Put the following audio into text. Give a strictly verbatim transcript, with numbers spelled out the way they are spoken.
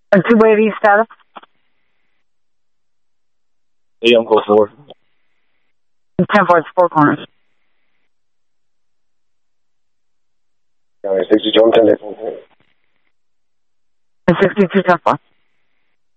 A two-way East status? Yeah, I'm going for it. ten four, four corners. sixty-two, I'm ten. sixty-two, ten four.